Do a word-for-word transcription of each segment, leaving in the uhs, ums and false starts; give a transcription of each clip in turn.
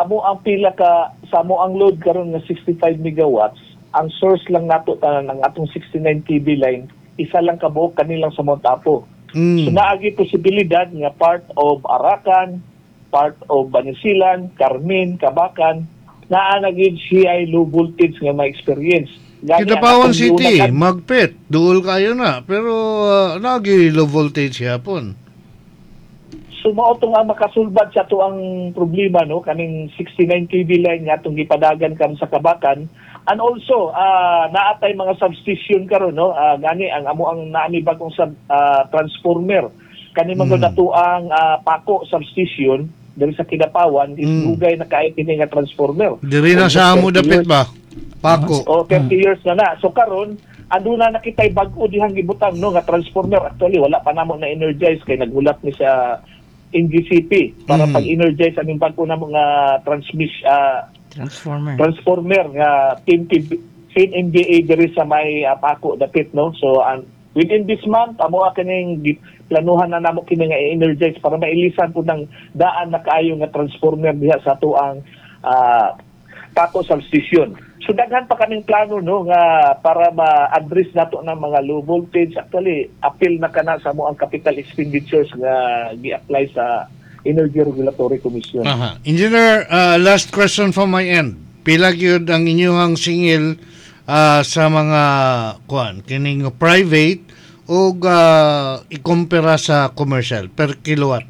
amo ang pila ka sa amo ang load karon nga sixty-five megawatts, ang source lang nato tanan ng atong sixty-nine K V line, isa lang kabuok kanilang sa Mount Apo. Mm. So naagi posibilidad nga part of Arakan, part of Banisilan, Carmen, Kabakan, naa na gid siya ay low voltage nga ma-experience. Gani Kidapawan ang City, atong Magpet, duol kayo na. Pero uh, nagi low voltage yapon. So mao to nga makasulbad sa to ang problema no kaning sixty-nine K V line nga atong gipadagan karon sa Kabakan, and also uh, naatay mga substation karon no uh, gani ang amo ang naami bagong sub, uh, transformer kani mga Mm. nato ang uh, Paco substation diri sa Kidapawan is Mm. dugay na kay kini nga transformer. Diri na sa amo thirty dapit years- ba? Pako. O thirty years na na. So karon anduna na kitay bag-o dihang gibutang no nga transformer, actually wala pa namo na energize kay nagulat ni sa N G C P para Mm. pag-energize ang bag-o namo nga transmiss ah, Transformer. transformer nga team team N B A diri sa may uh, Paco dapit no. So um, within this month amo kaning planuhan na namo kini nga i-energize para mailisan po ng daan na kaayo nga transformer diha sa tuang uh, Paco substation. So daghan pa kaming plano no nga para ma-address nato ng mga low voltage. Actually appeal na kana sa mo ang capital expenditures nga gi-apply sa Energy Regulatory Commission. Aha. Engineer, uh, last question from my end. Pila gyud ang inyong singil uh, sa mga kuan kining private o uh, ikumpara sa commercial per kilowatt?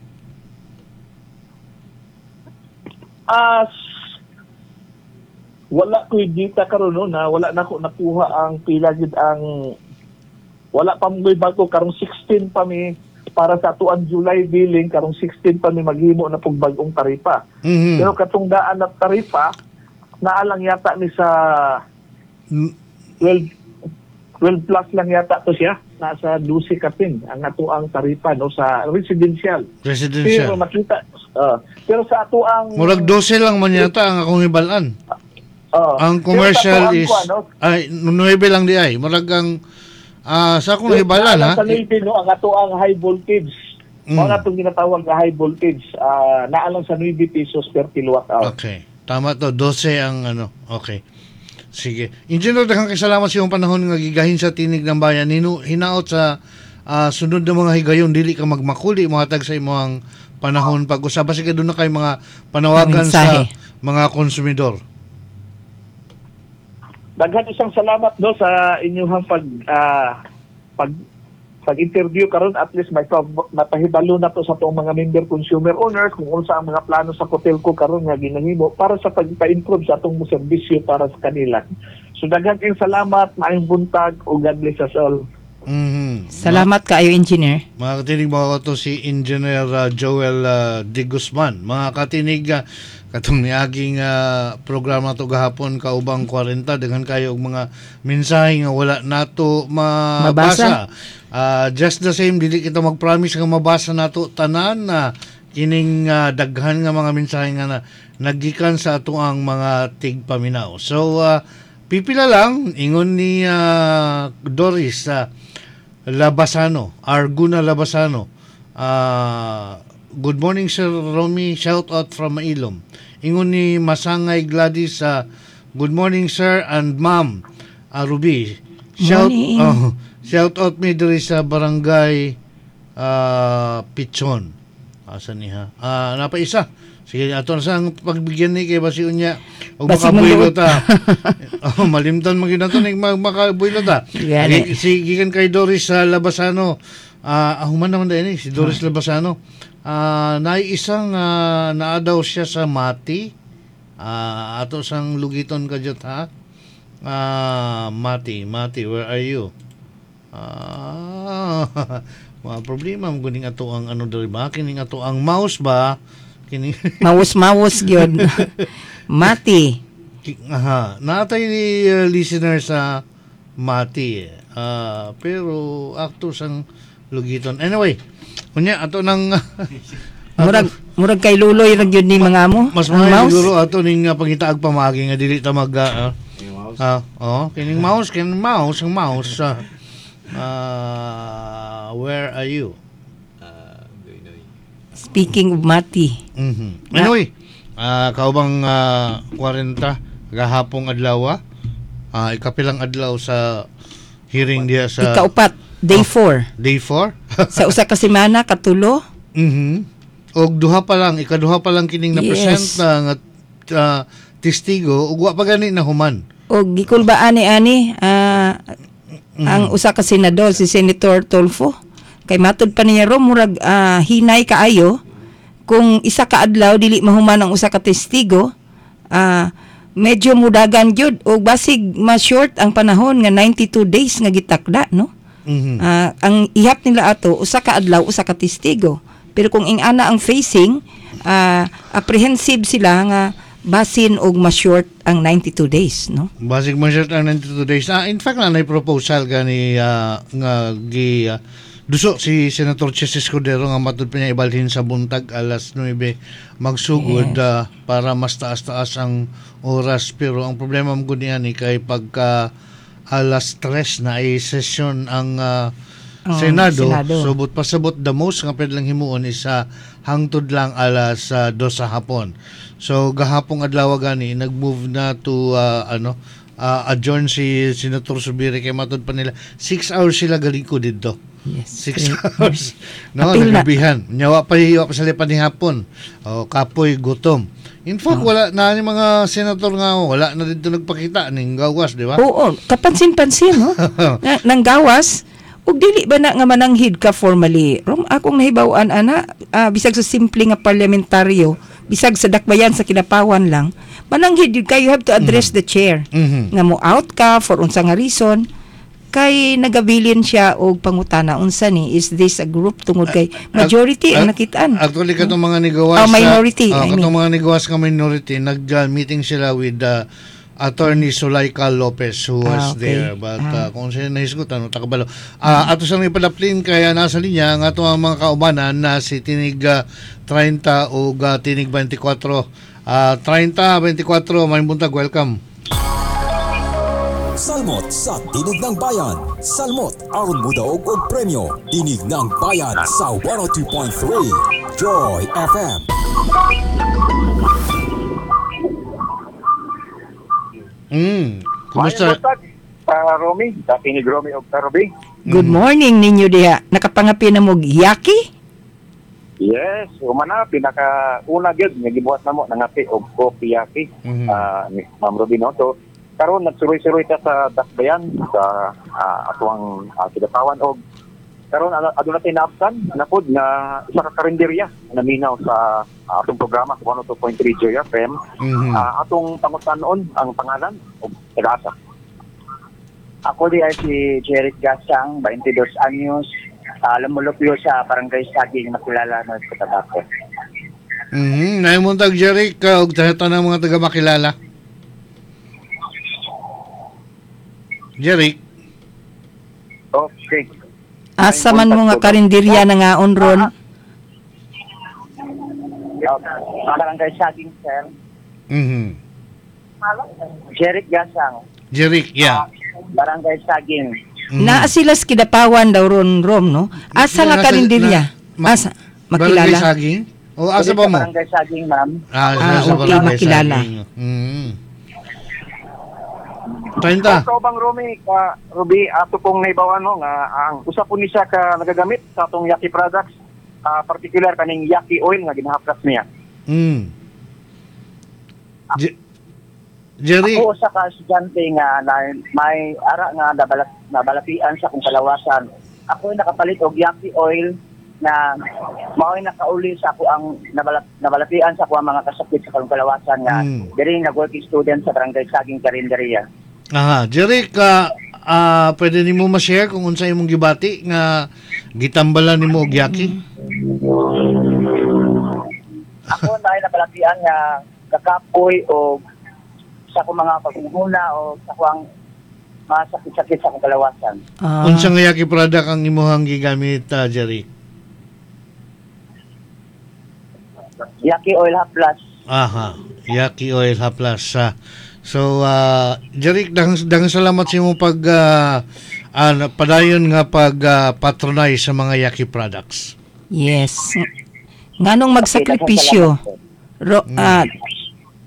As wala ko dita karon no na wala na ko nakuha ang pila gid ang wala pa mo bago karong sixteen pa mi para sa tuang July billing karong sixteen pa mi maghimo na pug bag-ong taripa. Mhm. Pero katong daan na taripa naalang yata ni sa Mm, twelve twelve plus lang yata to siya, nasa twelve kapin ang ato ang taripa no sa residential. Pero Residential. makita uh, pero sa ato ang Murag twelve lang man yata ang akong ibalan. uh, Ang commercial is ay nine lang di ay. Murag ang ah, sa akong ibalan ha. Sa Navy, no, ang ato ang high voltage. Mm. Mga itong ginatawag na high voltage, uh, naalang sa nine pesos per kilowatt hour. Okay. Tama to, twelve ang ano. Okay. Sige. Engineer, daghang kasalamat sa iyong panahon nga gigahin sa tinig ng bayan. Hinu, hinaot sa ah, sunod na mga higayon, dili ka magmakuli, mga tag sa imong panahon pag-usap. Basta ka doon na kayo mga panawagan Mensahe. sa mga konsumidor. Daghan isang salamat no sa inyong pag ah, pag pag-interview karon, at least may mapahibalo na to sa tuong mga member consumer owners kung unsa ang mga plano sa hotel ko karon nga ginahimo para sa pagpa-improve sa atong serbisyo para sa kanila. So daghan kayong salamat, maayong buntag ug God bless us all. Mhm. Salamat kaayo, engineer. Mga katinig, mga to si Engineer uh, Joel uh, De Guzman. Mga katinig, uh, katong niaging uh, programa to gahapon kaubang forty, daghan kayo og mga mensahe nga wala nato mabasa. Mabasa. Uh, just the same, dili kita mag-promise nga mabasa nato tanan na kining uh, daghan nga mga mensahe nga na nagikan sa ato ang mga tigpaminaw. So, uh, pipila lang, ingon ni uh, Doris sa uh, Labasano, Arguna Labasano. Uh, good morning, Sir Romy. Shout out from Mailom. Ingon ni Masangay Gladys sa uh, good morning, Sir and Ma'am uh, Ruby. Shout, Morning. oh, shout out me diri sa barangay uh, Pichon. Asa niya? Ah, uh, napa isa. Sige, ato na sang pagbigyan ni kay basi unya og Basig makabuilo mong ta. Oh, malimtan man gyud nato ning makabuilo ta. Gani. Si gikan kay Doris sa Labasano. Ah, uh, ahuman naman din eh, si Doris Labasano. Ah, uh, naay isang uh, naa daw siya sa Mati. Ah, uh, ato sang lugiton kadyot ha. Ah, uh, Mati, Mati, where are you? Ah, mga problema mo guning ato ang ano diri ba? Kining ato ang mouse ba? Kining Mawus-mawus gyud. Mati. aha, natay ni uh, listener sa Mati. Eh. Ah, pero acto sang lugiton. Anyway, kunya ato nang Murag murag kay luloy ra gyud ni mga amo. mas Ang mga mouse. siguro ato ning uh, pangitaag pamagi nga dili ta mag uh, ah, oh, kining mouse, kining mouse, ang mouse. ah. Ah, where are you? Speaking of Mati. Mhm. Anyway, Ah, kaubang uh, kwarenta gahapong adlaw. Ah, ikapilang adlaw sa hearing diya sa Ikaupat, day four. day four. Sa usa ka semana katulo. Mhm. Og duha pa lang, ikaduha pa lang kining na present Yes. na nga ah, testigo ug wa pa gani na human. O gikulbaan ni ani ah, ang usa ka senador si Senator Tolfo. Kay matud pa niya ro murag ah, hinay kaayo kung isa ka adlaw dili mahuman ang usa ka testigo. Ah, medyo mudagan gyud og basig ma-short ang panahon nga ninety-two days nga gitakda, no? Mhm. Ah, ang ihap nila ato usa ka adlaw usa ka testigo. Pero kung ing ana ang facing, ah, apprehensive sila nga basin og ma-short ang ninety-two days, no? Basig man siya ang ninety-two days. Ah, in fact, na nay proposal gani ah, nga gi ah, duso si Senator Chis Escudero nga matud pa niya ibalhin sa buntag alas nuwebe magsugod Yes. ah, para mas taas-taas ang oras. Pero ang problema mo niya ni kay pagka alas tres na ay session ang ah, Ang Senado, Senado. subot pasabot the most nga pwede lang himuon is ah, hangtod lang alas uh, dos sa hapon. So gahapong adlaw gani nag-move na to ah, ano ah, adjourn si Senator Subiri kay matud pa nila six hours sila galiko didto. Yes. Six hours. No, Apil na. nagabihan. Nyawa pa hiwa pa sa lipan ni hapon. O kapoy gutom. In fact, wala na ni mga senator nga wala na dito nagpakita ning gawas, di ba? Oo, kapansin-pansin, no? na, nang gawas, ug dili ba na nga mananghid ka formally? Rom, akong nahibawan, ana, ah, bisag sa simple nga parlamentaryo, bisag sa dakbayan sa kinapawan lang, mananghid yun ka, you have to address the chair. Mhm. Nga mo out ka, for unsa nga reason, kay nagabilin siya og pangutana unsa ni, is this a group tungod kay majority ang nakitaan. Actually katong mga nigawas Oh, minority, uh, I katong mean. mga nigawas nga minority nag-meeting sila with uh, Attorney Sulaika Lopez who was Ah, okay. there, but Ah. uh, kung sino nahisgot ano takabalo. Ah, ato sa ipadaplin kaya nasa linya ang ato ang mga kaubanan na si Tinig uh, thirty o uh, Tinig twenty-four. Ah, thirty, twenty-four, may buntag, welcome. Salmot sa Tinig ng Bayan. Salmot aron mo daog og premyo. Tinig ng Bayan sa one oh two point three Joy F M. Mm. Kumusta? Uh, Romy, sa Tinig Romy o Karobi. Good morning ninyo diha. Nakapangapi na mo yaki? Yes, umana pinaka una gyud nga gibuhat namo nangapi og coffee yaki. Mhm. Ah, ni Ma'am Robin no. So karon nagsuroy-suroy ta sa dakbayan sa uh, atuang uh, kidatawan og karon ano aduna tay naabtan napod nga isa ka karinderya naminaw sa uh, atong programa sa one oh two point three Joy F M. Mhm. Ah, atong pangutan-on ang pangalan og tagasa. Ako di ay si Jeric Gasang, twenty-dos anyos, uh, lumulupyo sa Barangay Saging, nakilala na sa Tabaco. Mhm. Naimuntag Jerry ka og tanan mga taga makilala. Jerry. Okay. Asa man mo nga karinderya na nga onron? Sa Barangay Saging, sir. Mhm. Jeric Gasang, Jerry, yeah. Barangay Saging. Mhm. Naa sila sa kidapawan daw ron rom, no? Asa nga Nasa- karinderya? na- ma- Asa? Barangay Makilala? Saging? O asa ba mo? Barangay Saging, ma'am. Ah, Ah, sa okay, Barangay makilala. Saging. Mhm. treinta. Ikaw bang Romy, ka Ruby, ato pong naibawan mo nga ang usa po ni siya ka nagagamit sa atong Yaki products, ah, particular kaning Yaki oil nga ginahaplas niya. Mm. Je- Jerry. Ako sa ka estudyante nga na, may ara nga nabalat, nabalapian sa kong kalawasan. Ako ay nakapalit og Yaki oil na mao'y nakauli sa ako ang nabalat, nabalapian sa ako ang mga kasakit sa kong kalawasan nga Mm. diri nag-working student sa Barangay Saging Karinderya. Aha, Jerry, ka ah, pwede nimo ma-share kung unsa imong gibati nga gitambalan nimo og Yaki? Ako na ay nabalapian nga kakapoy o sa akong mga pagmumuna o sa akong mga sakit-sakit sa akong kalawasan. Ah, Unsa nga Yaki product ang imong gigamit, ah, Jerry? Yaki oil haplas. Aha, Yaki oil haplas. ah. So, uh, Jerry, dang, dang salamat sa imong pag ah, ah, padayon nga pag ah, patronize sa mga Yaki products. yes. Nganong magsakripisyo? Ro, ah,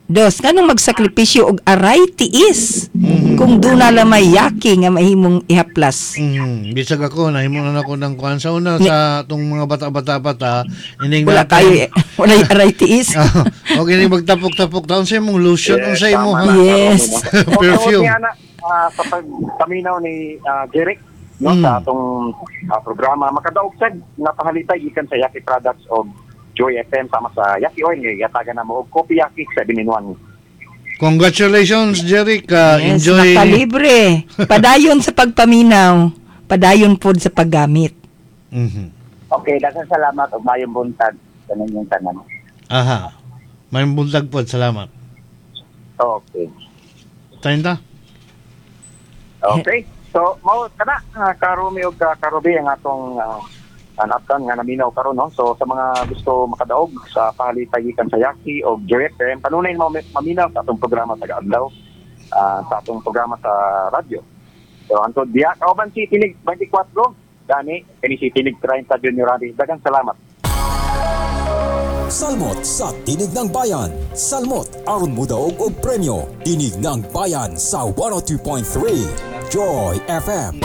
Dos, kanong magsakripisyo og aray tiis kung doon na lang may yaki nga mahimong ihaplas. Mm, bisag ako, nahimo na ako ng kuhan. Sa una, sa itong mga bata-bata bata, ining Wala kayo, eh. wala yung aray tiis. O ining magtapok-tapok taon sa imong lotion, Yes, unsa imo tama ha? na. Yes. Perfume. Perfume. Uh, sa pagpaminaw ni uh, Jeric, no, Mm. sa atong uh, programa, makadaog sad nga pahalitay ikan sa Yaki Products o Joy F M sama sa Yaki Oil nga yatagan na mo og Kopi Yaki seven in one. Congratulations, Jeric. Uh, Yes, enjoy. nakalibre. Padayon sa pagpaminaw, padayon pod sa paggamit. Mhm. Okay, daghang salamat og mayong buntag sa ninyong tanan. Aha. May buntag po. Salamat. Okay. Tainta? Okay. So, mao kana uh, karumi og uh, karubi ang atong uh, anaptan nga naminaw karon, no. So sa mga gusto makadaog sa pahalitayikan sa Yaki o Joy F M, panunay mo maminaw sa atong programa sa adlaw, uh, sa atong programa sa radyo. So anto diya kauban si Tinig twenty-four gani kini si Tinig thirty January. Daghang salamat. Salmot sa Tinig ng Bayan. Salmot aron mudaog og premyo. Tinig ng Bayan sa one oh two point three Joy F M.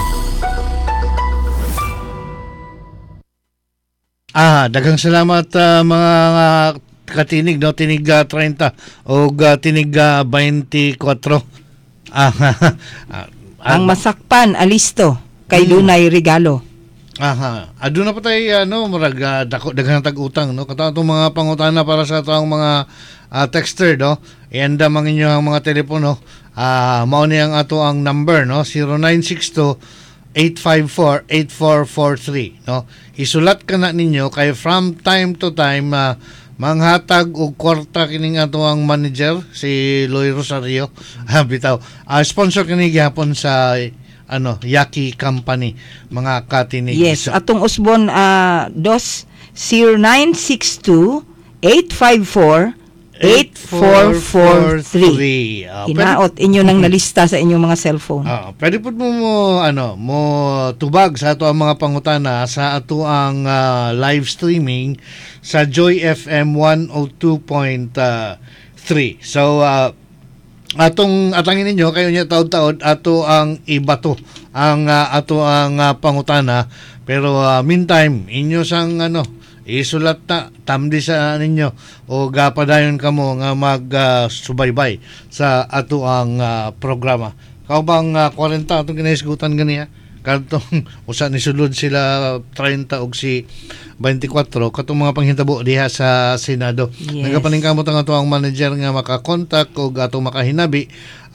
Ah, daghang salamat uh, mga uh, katinig, no? Tinig uh, thirty o uh, tinig uh, twenty-four. Ah, ah, Ang masakpan, alisto, kay dunay regalo. aha. Ado na pa tayo, ano, marag, uh, dako, daghang tag-utang, no? Kata itong mga pangutana para sa itong mga uh, texter, no? Ianda mang inyo ang mga telepono. Ah, mao ni ang ato ang number, no? zero nine six two eight five four eight four four three, no? Isulat ka na ninyo kay from time to time uh, manghatag og kwarta kining ato ang manager si Loy Rosario. Ah, bitaw. Uh, sponsor kini gihapon sa ano, Yaki Company, mga katinig. Yes, So, atong usbon uh, dos zero nine six two eight five four eight four four three. Ah, pwede, Hinaot inyo nang nalista sa inyong mga cellphone. ah, pwede po mo, mo ano mo tubag sa ato ang mga pangutana sa ato ang ah, live streaming sa Joy F M one oh two point three. So ah, atong atangin ninyo kayo niya taod-taod ato ang ibato ang ah, ato ang ah, pangutana, pero ah, meantime inyo sang ano isulat na tamdi sa ninyo o gapadayon kamo nga mag ah, subaybay sa ato ang ah, programa. Kao bang uh, forty atong kinahisgutan ganiya? Kadtong usa ni sulod sila thirty og si twenty-four katong mga panghitabo diha sa Senado. Yes. Nagapaningkamot ang ato ang manager nga makakontak og ato makahinabi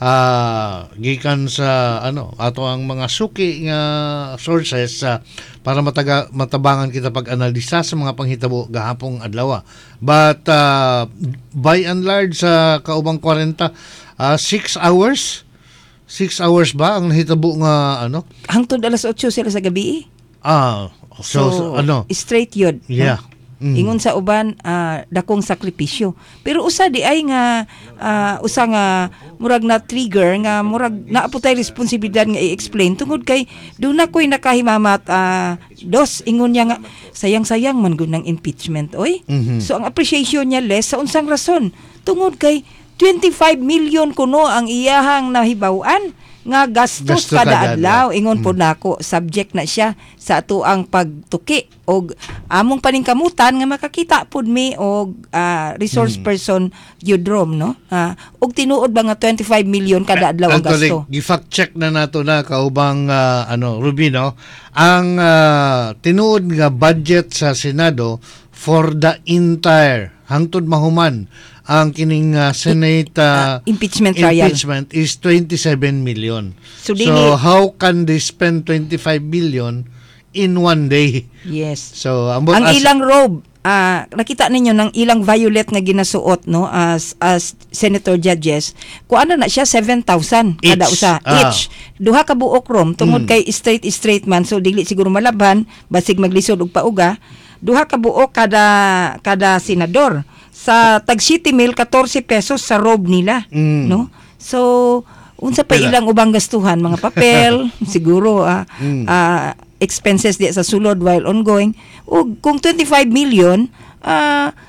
ah gikan sa ano ato ang mga suki nga sources uh, para mataga matabangan kita pag-analisa sa mga panghitabo gahapong adlaw. But uh, by and large sa uh, kaubang forty uh, six hours six hours ba ang nahitabo nga ano? Hangtod alas otso sila sa gabi. Ah, so, so ano? Straight yun. Yeah. No? Mm. Ingon sa uban, ah, dakong sakripisyo. Pero usa di ay nga, ah, usa nga, murag na trigger, nga murag naaputay responsibilidad nga i-explain. Tungod kay, doon na ko'y nakahimamat, ah, dos, ingon niya nga, sayang-sayang man gud ng impeachment, oy. Mhm. So, ang appreciation niya less, sa unsang rason. Tungod kay, twenty-five million kuno ang iyahang nahibawan nga gastos Gasto kada kada adlaw. adlaw. Ingon po nako, subject na siya sa ato ang pagtuki og among paningkamutan nga makakita pud mi og ah, resource person Yudrom, no? Ah, og tinuod ba nga twenty-five million kada adlaw ang Actually, gasto. gi-fact check na nato na kaubang ah, ano Rubino ang ah, tinuod nga budget sa Senado for the entire hangtod mahuman ang kining uh, Senate uh, Ah, impeachment trial. impeachment is twenty-seven million. So, So, dili- how can they spend twenty-five billion in one day? Yes. So ambot Ang as- ilang robe, ah, nakita ninyo ng ilang violet nga ginasuot, no, as as senator judges, kuan na siya seven thousand kada Each. usa Ah. each. Duha ka buok rom tungod Mm. kay straight straight man, so dili siguro malaban basig maglisod og pauga. Duha ka buok kada kada senador. Sa tag city mail fourteen pesos sa robe nila, Mm. no? So unsa pa Pila? ilang ubang gastuhan, mga papel, siguro ah, Mm. ah, expenses di sa sulod while ongoing. O kung twenty-five million, ah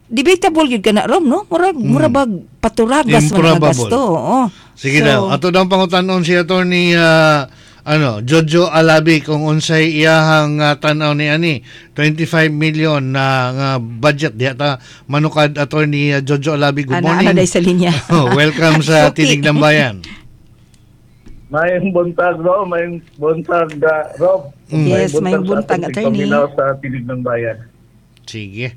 debatable yun ka na, Rom, no? Murag, murabag paturagas man nga Improbable. gasto. Oo. Sige So, daw. Ato daw pangutanon si attorney ah, ano, Jojo Alabi kung unsay iyahang uh, tanaw ni ani twenty-five million na nga budget diha ta manukad attorney uh, Jojo Alabi. Good Ana, morning. ana day sa linya. Oh, welcome sa Okay. Tinig ng Bayan. May buntag, Rob. May buntag, uh, Rob. Mm. Yes, may sa buntag, ating attorney. paminaw sa Tinig ng Bayan. Sige.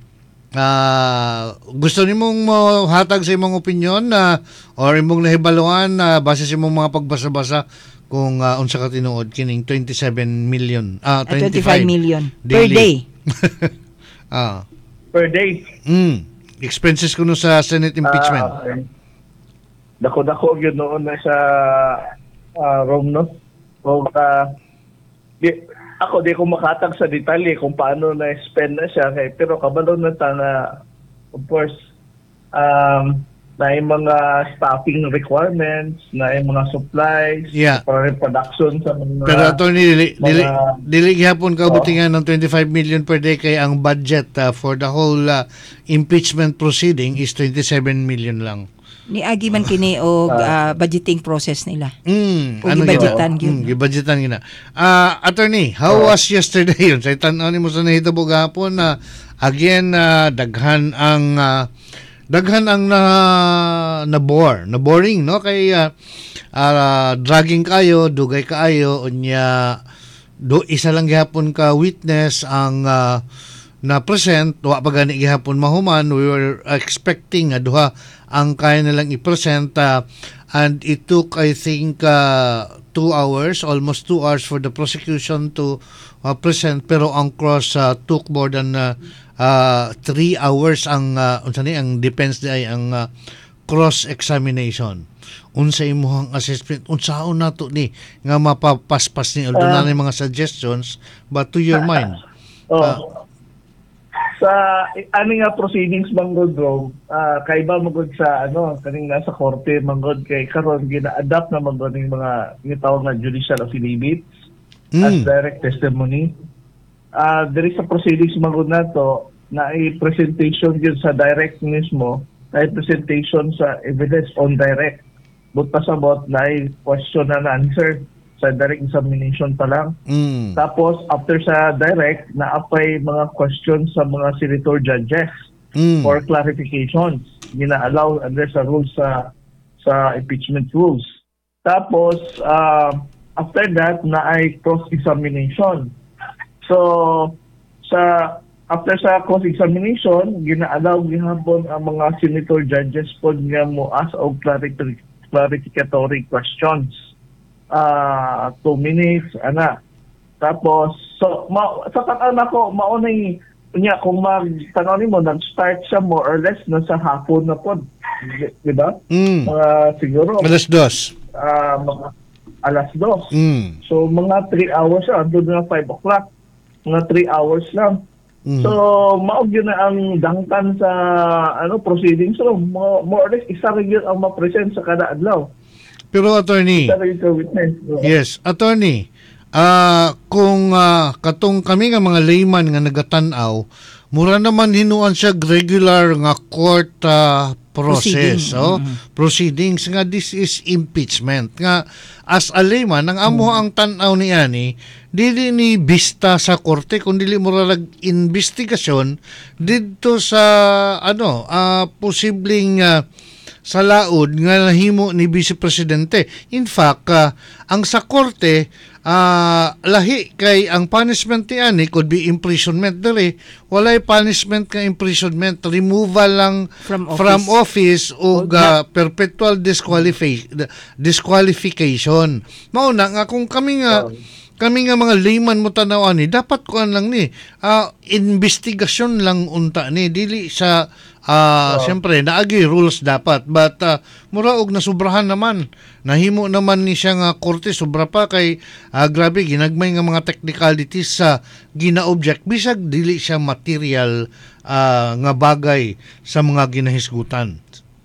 Ah, gusto nimong mo hatag sa imong opinion na or imong nahibaluan na base sa imong mga pagbasa-basa kung uh, unsa ka tinuod kining twenty-seven million ah Ah, twenty-five million per daily. day. ah. Per day. Mm. Expenses kuno sa Senate impeachment. Ah, okay. Dako-dako yun noon na sa uh, Rome, no? O, uh, di, ako, di ko makatag sa detalye kung paano na-spend na siya. Kaya, pero kabalo na ta na, of course, um, na yung mga staffing requirements, na yung mga supplies, Yeah. para yung production sa mga... Pero attorney, dili, dili, mga- dili gihapon ka Oo. butingan ng twenty-five million per day kay ang budget uh, for the whole uh, impeachment proceeding is twenty-seven million lang. Niagi man kini og ah, budgeting process nila. Mm, O ano gibudgetan gina? gyud. Mm, gibudgetan gina. Ah, attorney, how was yesterday yun? Sa tan-aw nimo sa nahitabo gahapon na again uh, daghan ang uh, daghan ang na na bore, na boring no kay uh, uh, dragging kayo, dugay kaayo unya do isa lang gihapon ka witness ang uh, na present wa pa gani gihapon mahuman. We were expecting nga duha ang kaya nilang i-present uh, and it took I think uh, two hours, almost two hours for the prosecution to uh, present, pero ang cross uh, took more than uh, uh, three hours ang uh, unsa ni ang defense ay ang uh, cross examination. Unsa imong assessment unsaon nato ni nga mapapaspas ni although na mga suggestions but to your mind. Oh. Ah. Sa ani nga proceedings manggod, Rob, ah kaiba manggod sa ano kaning nasa korte manggod kay karon gina-adapt na manggod ning mga gitawag na judicial affidavits as Mm. direct testimony. Ah there is a proceedings manggod nato na i-presentation gyud sa direct mismo, na i-presentation sa evidence on direct. But pasabot na i-question and answer sa direct examination pa lang. Mm. Tapos, after sa direct, na-apply mga questions sa mga senator judges Mm. for clarifications. Gina-allow under sa rules sa sa impeachment rules. Tapos, uh, after that, na-ay cross-examination. So, sa after sa cross-examination, gina-allow gihapon ang mga senator judges po nga mo as og clarifi- clarificatory questions. Uh, two minutes, ana. Tapos, so, ma sa tatan ako, maunay niya, kung mag-tanaw mo, nag-start siya more or less na sa hapon na po. Di, di ba? Mm. Mga siguro, Alas dos. ah, mga alas dos. Mm. So, mga three hours siya, andun na five o'clock. Mga three hours lang. Mm. So, maog yun na ang dangtan sa ano proceedings. So, more, more or less, isa rin yun ang ma-present sa kada adlaw. Pero attorney, Isa rin yung witness. So, yes, attorney, ah kung ah, katong kami nga mga layman nga nagatanaw, mura naman hinuan siya regular nga court ah, process, Proceeding. oh, Mhm. proceedings nga this is impeachment nga as a layman ang amo ang tan-aw ni ani dili ni bista sa korte kun dili muralag investigasyon didto sa ano ah, posibleng ah, sa laod nga nahimo ni Vice Presidente. In fact, ah, ang sa korte, ah, lahi kay ang punishment ni ani could be imprisonment dere. Walay punishment ka imprisonment, removal lang From office. from office o O, ah, perpetual disqualifi- disqualification. Mauna nga kung kami nga kami nga mga layman mo tanaw ani dapat kuan lang ni ah, investigasyon lang unta ni dili sa ah siyempre naagi rules dapat but uh, mura og nasubrahan naman nahimo naman ni siya nga korte sobra pa kay ah, grabe ginagmay nga mga technicalities sa gina-object bisag dili siya material ah, nga bagay sa mga ginahisgutan.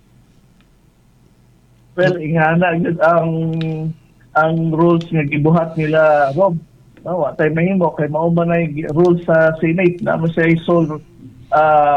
well, ingana yun ang ang rules nga gibuhat nila, Rob. No, wa tay mahimo kay mao man ay rules sa Senate na mo say sole uh,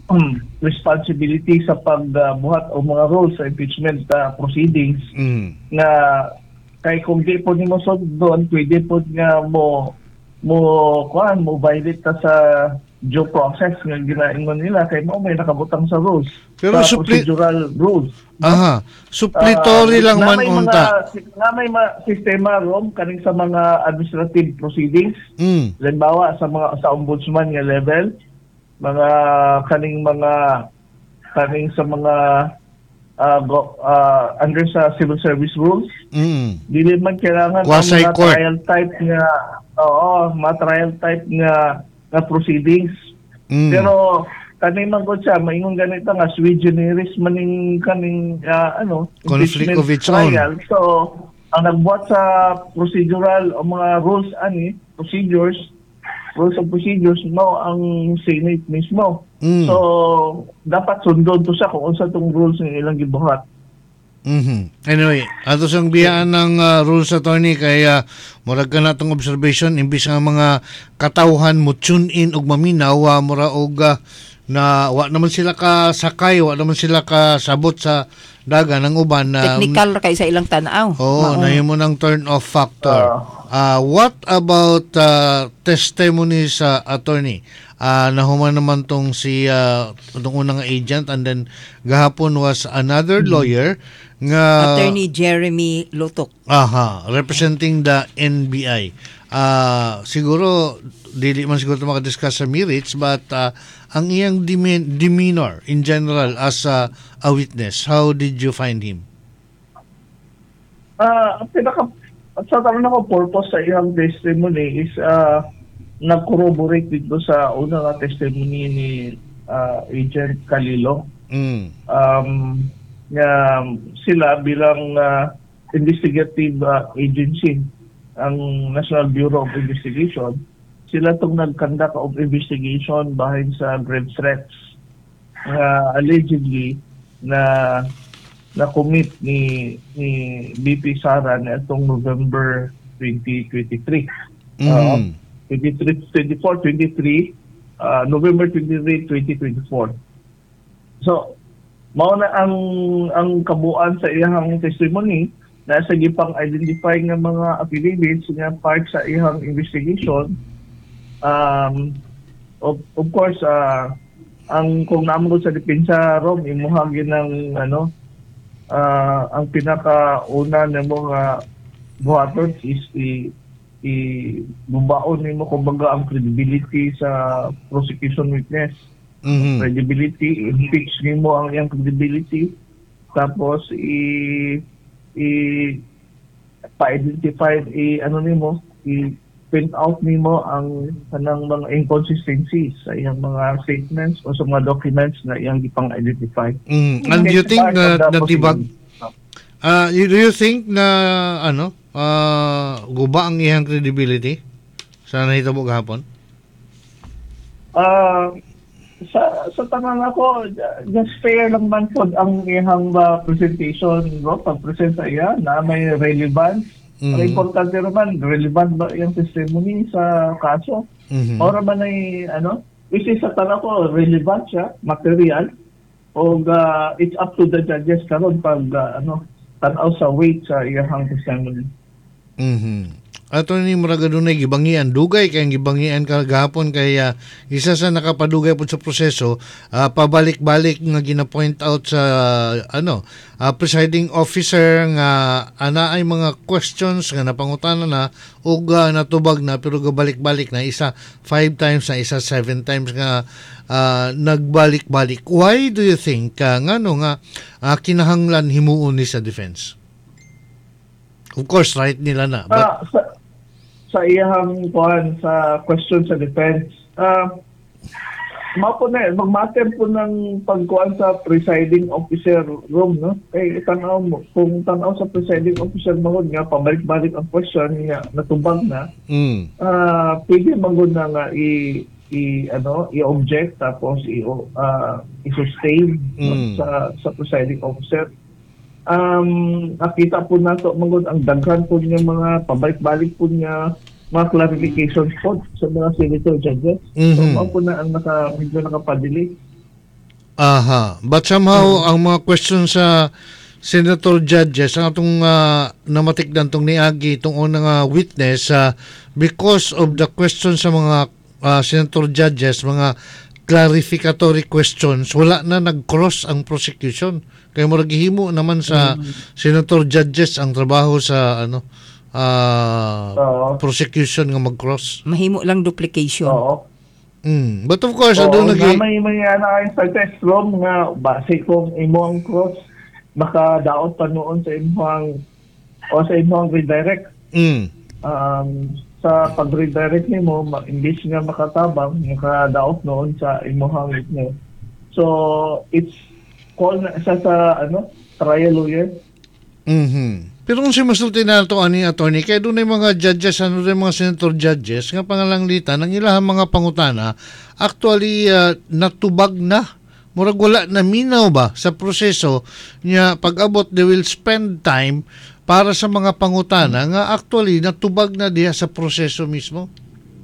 um, responsibility sa pagbuhat o mga rules sa impeachment uh, proceedings Mm. na kay kung di po nimo sod doon, pwede po nga mo mo kuan mo violate ta sa due process nga ginaingon nila kay mo may nakabutang sa rules. Pero sa suppli- procedural rules. Aha. Suppletory Ah, lang na man may unta. Mga, na may mga sistema rom kaning sa mga administrative proceedings. Mm. Halimbawa sa mga sa ombudsman nga level, mga kaning mga kaning sa mga uh, go, uh, under sa civil service rules, Mm. dili man kailangan ang Quasi mga court. trial type nga oo, mga trial type nga nga proceedings. Mm. Pero kaning man gud siya maingon ganito nga sui generis maning kaning ah, ano Conflict impeachment of its own. trial. So ang nagbuhat sa procedural o mga rules ani procedures rules of procedures mo ang Senate mismo. Mm. So dapat sundon to siya kung unsa tong rules nga ilang gibuhat. Mhm. Anyway, ato sang biyaan ng uh, rules attorney kaya murag ka na tong observation imbis nga mga katawhan mo tune in og maminaw uh, mura og uh, na wa naman sila ka sakay, wa naman sila ka sabot sa dagan ng uban na Technical ra kay sa ilang tanaw. Oo, Mao. nahimo ng turn off factor. Uh, what about uh, testimony sa attorney? Uh, nahuman naman tong si uh, tong unang agent and then gahapon was another lawyer nga Attorney Jeremy Lotok. aha, representing the N B I. Uh, siguro dili man siguro maka-discuss sa merits but uh, ang iyang demean- demeanor in general as a, a witness, how did you find him? Ah, ang pinaka sa tanong ako purpose sa iyang testimony is uh, nag-corroborate dito sa una nga testimony ni ah, Agent Calilo. Mm. Um, nga sila bilang ah, investigative ah, agency, ang National Bureau of Investigation, sila itong nag-conduct of investigation behind sa grave threats na allegedly na na-commit ni ni B P Sara na itong November twenty twenty-three. Mm. twenty-three, twenty-four, twenty-three, uh, November twenty-three, twenty twenty-four. So, mao na ang ang kabuuan sa iyang testimony na sa gipang identify nga mga affidavits nga part sa iyang investigation. Um, of, of course, uh, ang kung naman sa depensa rom imuhagi ng ano uh, ang pinakauna na mga buhaton is i i bubaon nimo kumbaga ang credibility sa prosecution witness. Mhm. Credibility, impeach nimo ang iyang credibility, tapos i i pa-identify i ano nimo i print out nimo ang kanang mga inconsistencies sa iyang mga statements o sa mga documents na iyang gipang identify. Mm. And you think na natibag uh, you, do you think na ano uh, guba ang iyang credibility sa nahitabo gahapon? Ah sa sa tanan ako just fair lang man pod ang iyang uh, presentation bro pag-present sa iya na may relevance. Mhm. Ang importante naman relevant ba yung testimony sa kaso. Mhm. Ora man ay ano which is sa tanan ko relevant siya material o uh, it's up to the judges karon pag uh, ano tan-aw sa weight sa iyang testimony. Mhm. Ato ni murag adunay gibangian dugay kay gibangian kagahapon kay uh, isa sa nakapadugay pud sa proseso uh, pabalik-balik nga gina-point out sa uh, ano uh, presiding officer nga ana ay mga questions nga napangutana na ug uh, natubag na pero gabalik-balik na isa five times na isa seven times nga uh, nagbalik-balik. Why do you think uh, ngano nga uh, kinahanglan himuon ni sa defense? Of course right nila na but Ah, sa, sa iyang kuan sa question sa defense. Ah, mao po na magmatter po ng pagkuan sa presiding officer room no. Kay tanaw mo kung tanaw sa presiding officer mo nga pabalik-balik ang question nga natubag na. mm. Ah, pwede magud na nga i i ano i-object tapos i uh, i-sustain no, Mm. sa sa presiding officer. Um, nakita po nato magod ang daghan po niya mga pabalik-balik po niya mga clarifications po sa mga senator judges. So, Mhm. mao po na ang naka, medyo nakapadili. Aha. But somehow, ang mga questions sa Senator Judges, ang atong uh, namatikdan tong niagi, itong unang uh, witness, uh, because of the questions sa mga uh, Senator Judges, mga clarificatory questions, wala na nag-cross ang prosecution. Kaya mo naghihimo naman sa mm. Senator Judges ang trabaho sa ano uh, Oo. prosecution nga mag-cross. Mahimo lang duplication. Oo. Mm. But of course, Oo, ano nga nagi... may may ano ay sa test room nga base kung imong cross makadaot pa noon sa imong o sa imong redirect. Mm. Um, sa pag-redirect nimo, ma- imbis nga makatabang, makadaot noon sa imong witness. So, it's call na sa sa ano, trial lawyer. Mhm. Pero kung si masulti na ito, ani attorney, kaya doon ay mga judges, ano rin mga senator judges, nga pangalanglitan, ang ilahang mga pangutana, actually, uh, natubag na. Murag wala na minaw ba sa proseso niya pag-abot, they will spend time para sa mga pangutana nga actually natubag na diya sa proseso mismo.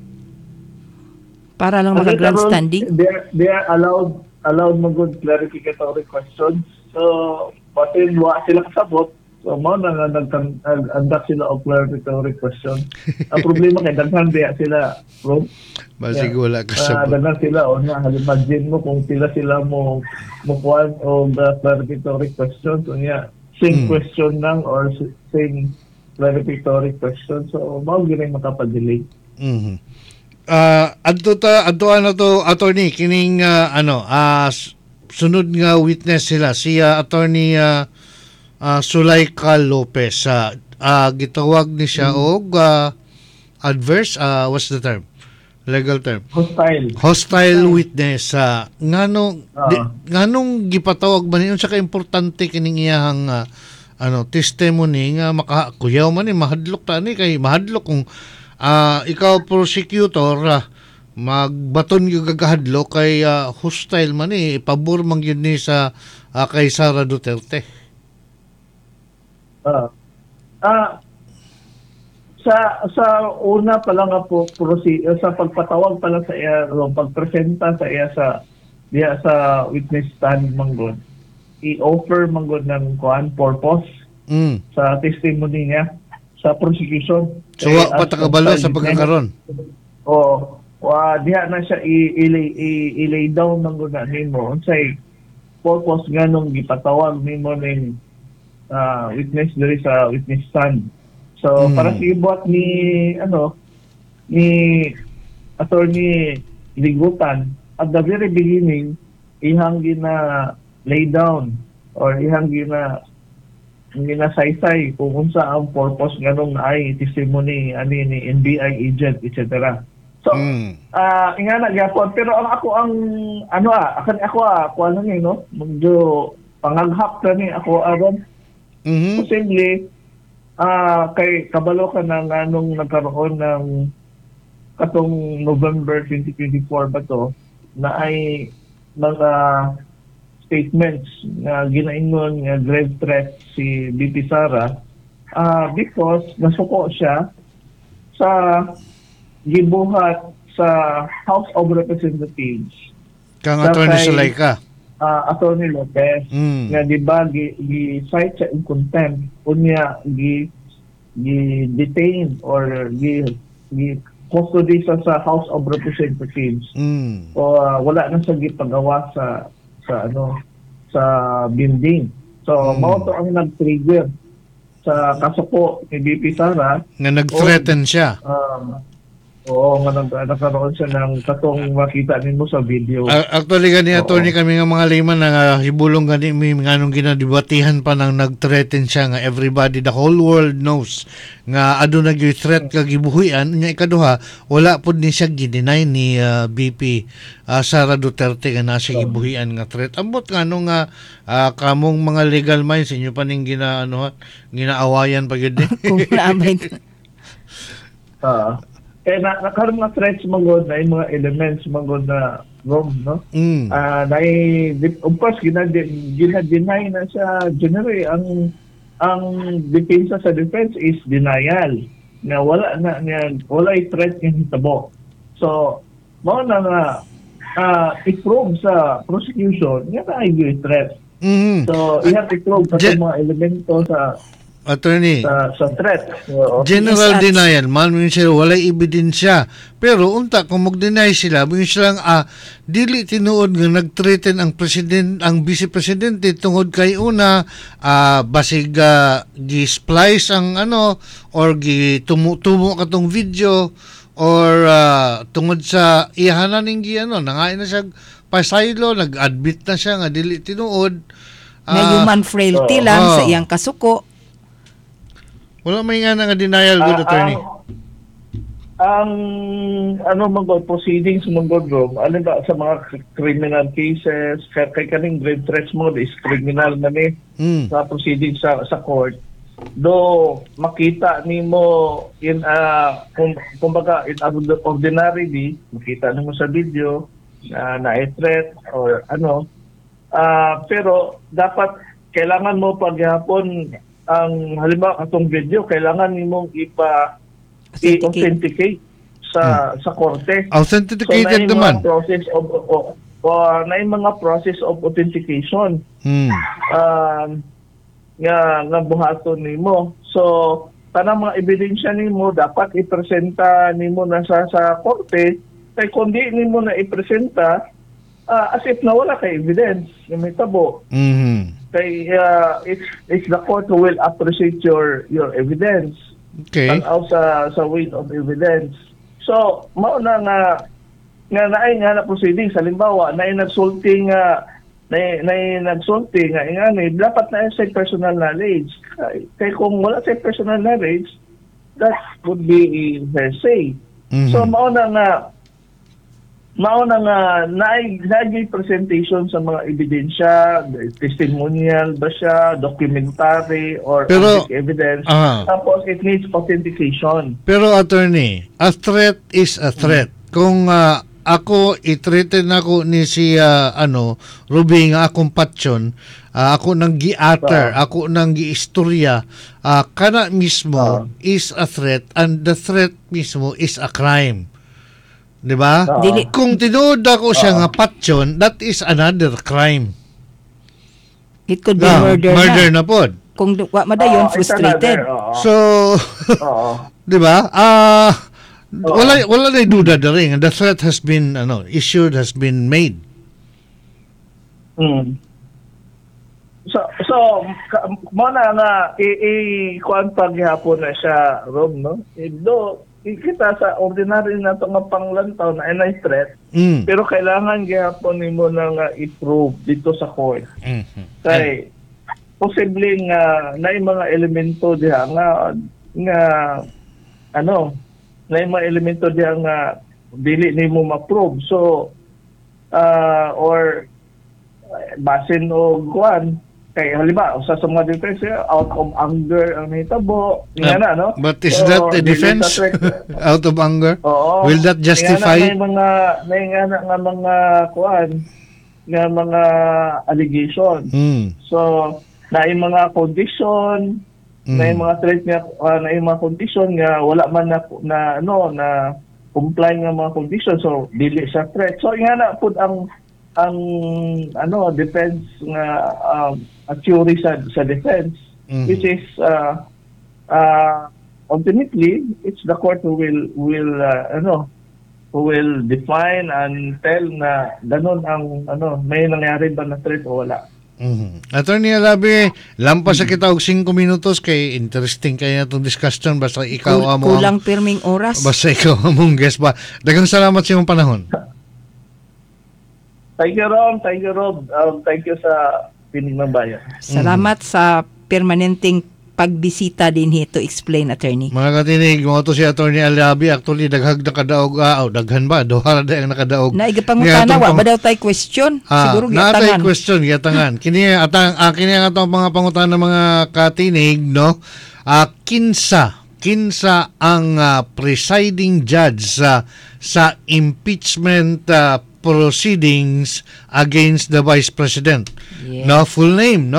Para lang Kasi maka-grandstanding. karon, They are, they are allowed allowed mag good clarificatory questions. So, pati wa sila kasabot, so mo na nga nag-andak sila of clarificatory questions. Ang problema kay daghan diya sila, bro. Basig yeah. wala Uh, kasabot. daghan sila o nga, imagine mo kung sila sila mo mukuan o the clarificatory questions o nga, same Hmm. question lang or s- same clarificatory question. So, mao gyud makapadelay. Mhm. Ah, adto ta adto ano to attorney kining ah, ano ah, s- sunod nga witness sila si ah, attorney ah, ah, Sulaika Lopez sa ah, gitawag ni siya og ah, adverse ah, what's the term? Legal term. Hostile. Hostile witness sa nganong Ah. di- nganong gipatawag ba niyon sa kaimportante kining iyahang ah, ano testimony nga makakuyaw man ni mahadlok ta ni kay mahadlok kung ah, ikaw prosecutor ah, magbaton yung gagahadlok kay ah, hostile man ni pabor man yun ni sa ah, kay Sara Duterte. Ah. Ah, sa sa una pa lang nga po proceed sa pagpatawag pa lang sa iya o pagpresenta sa iya sa diya sa witness stand manggod i-offer manggod ng kuan purpose Mm. sa testimony niya sa prosecution. So Eh, wa pa as takabalo hostile sa pagkakaroon. O wa diha na siya i- i- i- i-lay down manggod na nimo unsay purpose nganong gipatawag nimo ning ah, witness diri sa witness stand. So, Mm. para sa ibuat ni, ano, ni Attorney Ligutan, at the very beginning, ihang gina lay down or ihang gina ginasaysay kung unsa ang purpose nganong ay testimony ani ni N B I agent, et cetera. So, Mm. ah ingana gyapon pero ang ako ang ano ah, akan ako ah, kuan lang eh, no? Medyo pangaghap ka ni ako aron. Mhm. Posible, ah kay kabalo ka ng anong nagkaroon ng katong November twenty twenty-four ba to na ay mga statements na ginaingon nga grave threat si B P Sara ah because nasuko siya sa gibuhat sa House of Representatives Kang Sa attorney kay- Sulaika. uh, Attorney Lopez Mm. nga di ba gi, gi cite siya in contempt unya gi gi detain or gi gi custody sa sa House of Representatives Mm. o uh, wala na sa gipagawa sa sa ano sa building. So Mm. mao to ang nag-trigger sa kaso po ni B P Sara. Nga nag-threaten siya. Um, oo, nga nag- nagkaroon siya ng katong makita nimo sa video. A- Actually gani Oo. attorney kami nga mga layman na uh, hibulong gani may nganong ginadibatihan pa nang nag-threaten siya nga everybody the whole world knows nga aduna gyud threat kag gibuhian nya ikaduha wala pud ni siya gideny ni uh, B P uh, Sara Duterte nga nasa gibuhian nga threat ambot ngano nga uh, kamong mga legal minds inyo pa ning gina ano ginaawayan pa gyud eh. Kung naamay. Ah. Kaya na, nakaroon mga threats magod na yung mga elements magod na wrong, no? Mm. Ah, na of course gina gina-deny na siya generally ang ang depensa sa defense is denial na wala na niya wala ay threat yung hitabo. So, mao na nga uh, i-probe sa prosecution nga na ay threat. Mhm. So, ihat i-probe sa Gen- mga elemento sa Attorney, sa, sa threat. Oo. general Yes, at- denial man yun sila walay ebidensya, pero unta kung mag-deny sila yun silang ah, dili tinuod nga nag-threaten ang president ang vice presidente tungod kay una ah, basig ah, gi-splice ang ano or gi tumo katong video or ah, tungod sa ihanan ning gi ano nangain na siya pasaylo, nag-admit na siya nga dili tinuod. Nga Ah, human frailty oo. lang sa Oo. iyang kasuko. wala may nga nga denial, good Ah, attorney. Ang, ang ano mga proceedings mga Rom, alin ba sa mga k- criminal cases, kay, kay kaning grave threats mo is criminal na ni Mm. sa proceedings sa sa court. Do makita nimo in uh, kung kumbaga in ordinarily makita nimo sa video na na threat or ano ah pero dapat kailangan mo paghapon ang halimbawa katong video kailangan nimong ipa Authenticate. i-authenticate sa sa korte. Authenticated so, naman. mga process of o, o, na yung mga process of authentication Mm. um, nga nga buhaton nimo. So tanang mga ebidensya nimo dapat ipresenta nimo na sa sa korte kay kundi nimo na ipresenta ah, as if na wala kay evidence nga may tabo Mhm. kay uh, it's it's the court who will appreciate your your evidence Okay. tanaw sa sa weight of evidence. So mao na nga nga naay nga na proceedings halimbawa na nagsulti nga na na nagsulti nga ingani dapat na sa personal knowledge kay, kay kung wala sa personal knowledge that would be hearsay. Mhm. So mao na nga mao na nga naay naay presentation sa mga ebidensya, testimonial ba siya, documentary or Pero- object evidence. Aha. Tapos it needs authentication. Pero attorney, a threat is a threat. Kung ah, ako i-threaten ako ni si ah, ano, Ruby nga akong patyon, ah, ako nang gi-utter, ako nang gi-istorya, ah, kana mismo is a threat and the threat mismo is a crime. 'Di ba? Oo. Dili- Kung tinuod ako siya nga patyon, that is another crime. It could be Na, murder, murder na. na pod. Kung du- wa madayon, Oo, it's frustrated. another, oo. So, Oo. 'di ba? Ah, wala wala na duda na rin. The threat has been ano, issued, has been made. Mm. So so ka- mo na nga i, i kuan paghapon na siya Rob no. Do kita sa ordinary na to nga panglantaw na ay threat Mm. pero kailangan gyapon nimo na nga i-prove dito sa court. Mhm. Kay posible nga na yung mga elemento diha nga nga ano na yung mga elemento diha nga dili nimo ma-prove. So uh, or basin o kuan kay halimbawa sa sa mga defense out of anger ang nahitabo nga na no. But is So, that a dili defense sa threat- out of anger? Oo. Will that justify? Nga na, may mga may nga na nga mga kuan nga mga allegation. Mm. So na yung mga condition, na yung Mm. mga threat nga uh, na yung mga condition nga wala man na, na ano na comply nga mga condition so dili sa threat. So nga na pud ang ang ano defense nga um, a theory sa sa defense Mhm. which is uh, uh, ultimately it's the court who will will uh, ano who will define and tell na ganun ang ano may nangyari ba na threat o wala. Mhm. Attorney Alabi, lampas sa kita og five minutos kay interesting kay natong discussion basta ikaw Kul- amo kulang pirming oras. basta ikaw among guest ba. Daghang salamat sa imong panahon. Thank you, Rom. Thank you, Rob. Um, thank you sa Pinig ng Bayan. Salamat sa permanenteng pagbisita din to explain, attorney. Mga katinig, mga to si Attorney Alabi, actually daghag na kadaog, ah, oh, daghan ba? Duha na ang nakadaog. Naigapangutana, Nga, wa itong ba daw tay question? Ah, Siguro natay giatangan. question giatangan. Kini atang ah, kini ang atong mga pangutan ng mga katinig no. Ah, kinsa kinsa ang ah, presiding judge sa sa impeachment ah, proceedings against the Vice President. Yes. No, full name, no?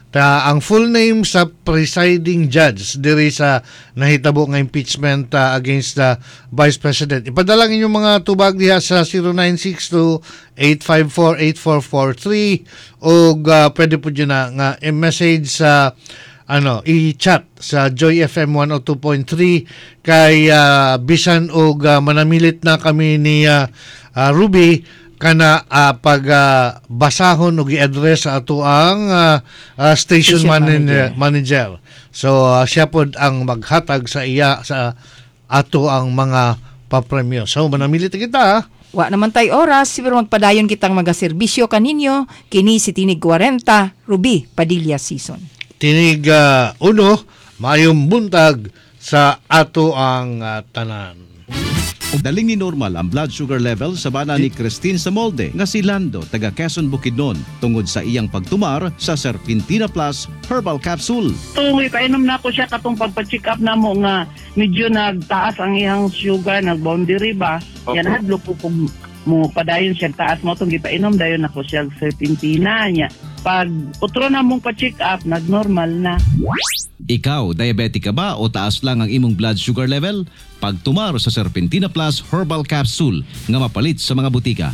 Ta, ang full name sa presiding judge diri sa nahitabo nga impeachment uh, against the Vice President. Ipadala inyong mga tubag diha sa zero nine six two, eight five four, eight four four three o uh, pwede po dyan na nga i-message sa ano, i-chat sa Joy F M one oh two point three kay uh, bisan og uh, manamilit na kami ni uh, uh, Ruby kana uh, pag uh, basahon og i-address sa ato ang uh, uh, station, station manager. manager. So uh, siya pod ang maghatag sa iya sa ato ang mga papremyo. So manamilit kita. Wa naman tay oras, pero magpadayon kitang magaserbisyo kaninyo kini si Tinig forty Ruby Padilla Season. Tinig uh, uno, mayong buntag sa ato ang uh, tanan. Daling ni normal ang blood sugar level sa bana ni Christine Samolde nga si Lando taga Quezon Bukidnon tungod sa iyang pagtumar sa Serpentina Plus Herbal Capsule. Tuloy kainom na ko siya katong pagpa-check up na mo nga medyo nagtaas ang iyang sugar, nag-boundary ba? Okay. Yan hadlo po kung mo padayon siya taas mo itong gipainom dayon ako siya Serpentina niya. Pag utro na mong pa-check up, nag-normal na. Ikaw, diabetic ka ba o taas lang ang imong blood sugar level? Pagtumar sa Serpentina Plus Herbal Capsule nga mapalit sa mga butika.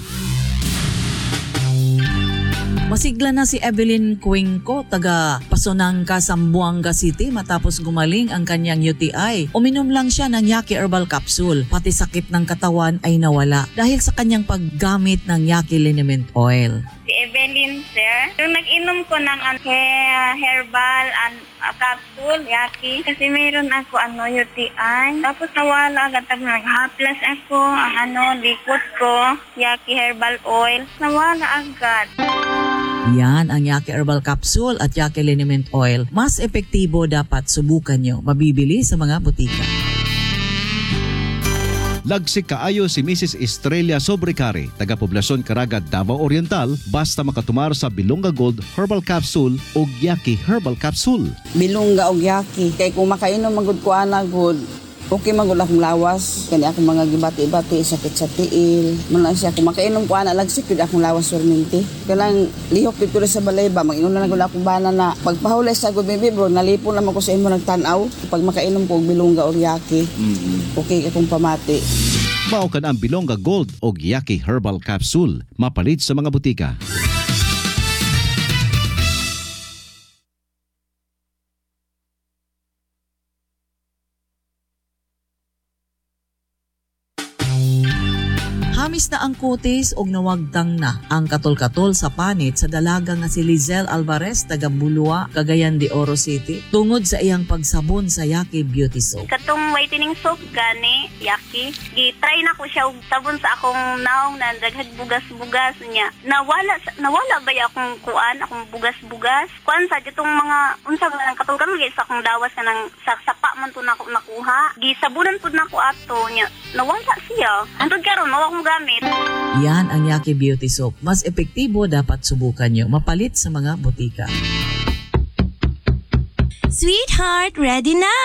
Masigla na si Evelyn Cuenco, taga Pasonangka, Zamboanga City matapos gumaling ang kanyang U T I. Uminom lang siya ng Yaki Herbal Capsule, pati sakit ng katawan ay nawala dahil sa kanyang paggamit ng Yaki Liniment Oil. Si Evelyn, sir, yung nag-inom ko ng uh, herbal and uh, capsule, Yaki, kasi mayroon ako ano, U T I. Tapos nawala agad, nag-haplas ako, ang ano, liquid ko, Yaki Herbal Oil, nawala agad. Yan ang Yaki Herbal Capsule at Yaki Liniment Oil. Mas epektibo, dapat subukan nyo. Mabibili sa mga butika. Lagsik kaayo si Missus Estrella Sobrecari, taga Poblasyon Caraga, Davao Oriental, basta makatumar sa Bilonga Gold Herbal Capsule o Yaki Herbal Capsule. Bilonga o Yaki, kay kung makainom magud ko ana good, okay magud akong lawas, kani akong mga gibati-bati, sakit sa tiil. Man siya kung makainom ko ana lagsik gud akong lawas perminti. Kanang lihok dito sa balay ba, mag-inom na gud akong bana na pagpahulay sa gud bibi bro, nalipon naman ko sa imo nagtan-aw. Pag makainom ko og Bilonga o Yaki, mm-hmm. okay akong pamati. Mao kan ang Bilonga Gold o Yaki Herbal Capsule, mapalit sa mga butika. Hamis na ang kutis og nawagtang na ang katol-katol sa panit sa dalaga nga si Lizelle Alvarez taga Bulua, Cagayan de Oro City tungod sa iyang pagsabon sa Yaki Beauty Soap. Katong whitening soap gani, Yaki, gi-try na ko siya og sabon sa akong naong na daghag bugas-bugas niya. Nawala nawala ba akong kuan, akong bugas-bugas? Kuan sa ditong mga unsa nga nang katol-katol sa akong dawas ka nang sa sapa man to nako nakuha. Gisabunan pud nako ato niya. Nawala siya. Antod karon mao akong gamit. Yan ang Yaki Beauty Soap. Mas epektibo, dapat subukan nyo. Mapalit sa mga butika. Sweetheart, ready na!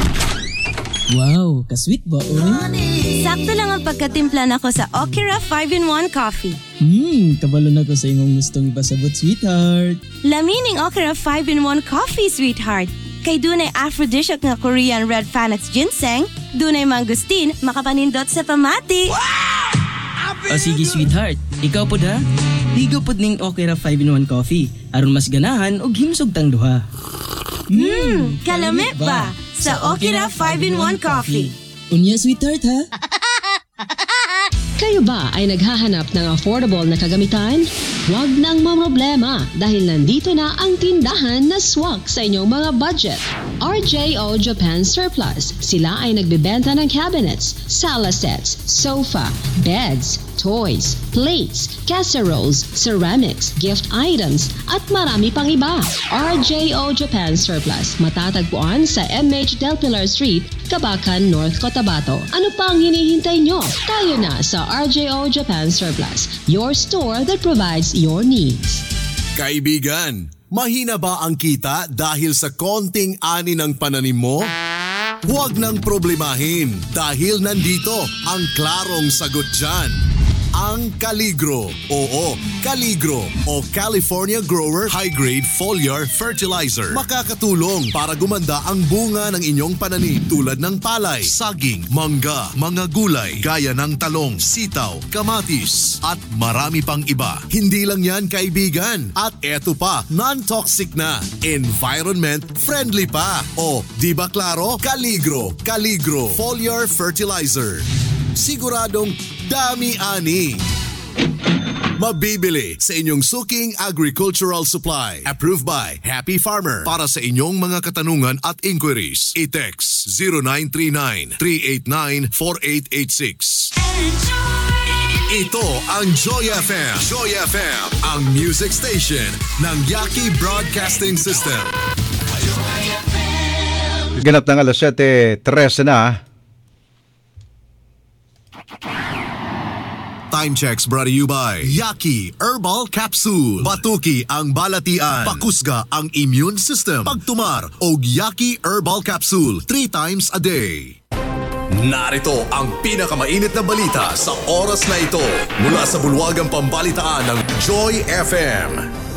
Wow, ka-sweet ba, oy? Sakto lang ang pagkatimpla nako sa Okira five in one Coffee. Hmm, kabalo na ko sa imong gustong ipasabot, sweetheart. Lamining Okira five in one Coffee, sweetheart. Kay dunay aphrodisiac nga Korean red Panax ginseng, dunay mangustin, makapanindot sa pamati. Wow! O sige, sweetheart, ikaw po da? Higo po ning Okira five in one Coffee, aron mas ganahan og himsog tang duha. Hmm, kalame ba sa Okira five in one Coffee? Unya, sweetheart, ha? Kayo ba ay naghahanap ng affordable na kagamitan? Huwag nang mamroblema dahil nandito na ang tindahan na swak sa inyong mga budget. R J O Japan Surplus. Sila ay nagbebenta ng cabinets, sala sets, sofa, beds, toys, plates, casseroles, ceramics, gift items, at marami pang iba. R J O Japan Surplus. Matatagpuan sa M H Del Pilar Street, Cabacan, North Cotabato. Ano pang hinihintay nyo? Tayo na sa R J O Japan Surplus, your store that provides your needs. Kaibigan, mahina ba ang kita dahil sa konting ani ng pananim mo? Huwag nang problemahin dahil nandito ang klarong sagot dyan. ang Caligro. Oo, Caligro o California Grower High Grade Foliar Fertilizer. Makakatulong para gumanda ang bunga ng inyong pananim tulad ng palay, saging, mangga, mga gulay, gaya ng talong, sitaw, kamatis, at marami pang iba. Hindi lang yan, kaibigan. At eto pa, non-toxic na, environment friendly pa. O, di ba klaro? Caligro, Caligro Foliar Fertilizer. Siguradong dami-ani. Mabibili sa inyong suking agricultural supply. Approved by Happy Farmer. Para sa inyong mga katanungan at inquiries, i-text zero nine three nine, three eight nine, four eight eight six. Ito ang Joy F M. Joy F M, ang music station ng Yaki Broadcasting System. Ganap ng alas siyete tres na. Time checks brought to you by Yaki Herbal Capsule. Batuki ang balatian. Pakusga ang immune system. Pagtumar og Yaki Herbal Capsule three times a day. Narito ang pinakamainit na balita sa oras na ito mula sa bulwagang pambalitaan ng Joy F M.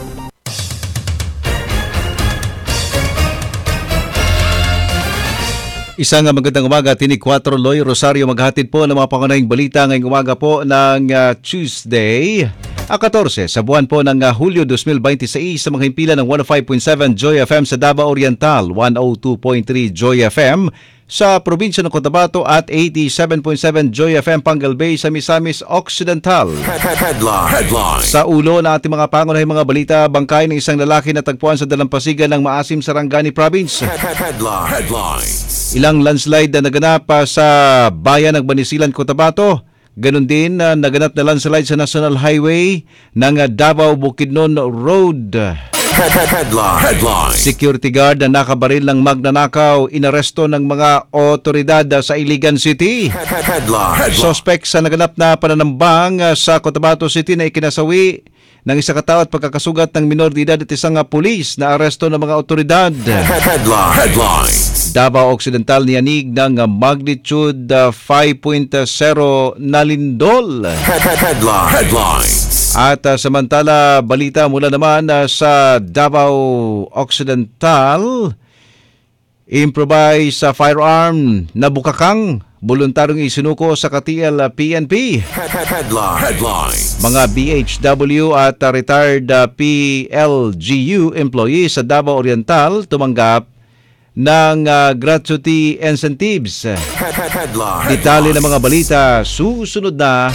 Isang magandang umaga, Tinig Cuatro Loy Rosario maghatid po ng mga pangunahing balita ngayong umaga po ng uh, Tuesday, a fourteen sa buwan po ng uh, Hulyo twenty twenty-six sa mga himpilan ng one oh five point seven Joy F M sa Davao Oriental, one oh two point three Joy F M sa probinsya ng Cotabato at eighty-seven point seven Joy F M Pangal Bay sa Misamis Occidental. Headline. Headline. Sa ulo na ating mga pangunahing mga balita, bangkay ng isang lalaki na tagpuan sa dalampasigan ng Maasim, Sarangani Province. Headline. Headline. Ilang landslide na naganap sa bayan ng Banisilan, Cotabato. Ganon din na uh, naganap na landslide sa National Highway ng uh, Davao Bukidnon Road. Headline. Headline. Security guard na nakabaril ng magnanakaw inaresto ng mga otoridad sa Iligan City. Headline. Headline. Suspect sa naganap na pananambang uh, sa Cotabato City na ikinasawi ng isa katao at pagkakasugat ng minor de edad at isang uh, pulis na aresto ng mga otoridad. Headline. Headline. Davao Occidental niyanig ng magnitude uh, five point zero na lindol. Headline. Headline. At uh, samantala, balita mula naman uh, sa Davao Occidental, improvise sa uh, firearm na bukakang voluntaryong isinuko sa K T L P N P. Headline. Headline. Mga B H W at uh, retired uh, P L G U employees sa Davao Oriental tumanggap ng uh, gratuity incentives. Headline. Detalye ng mga balita susunod na.